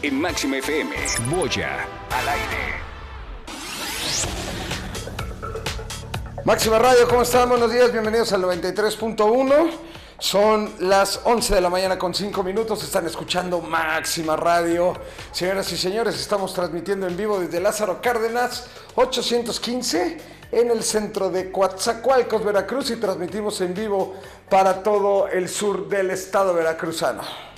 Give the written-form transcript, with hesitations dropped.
en Máxima FM. Boya al aire. Máxima Radio, ¿cómo están? Buenos días, bienvenidos al 93.1. Son las 11 de la mañana con 5 minutos, están escuchando Máxima Radio. Señoras y señores, estamos transmitiendo en vivo desde Lázaro Cárdenas, 815, en el centro de Coatzacoalcos, Veracruz, y transmitimos en vivo para todo el sur del estado veracruzano.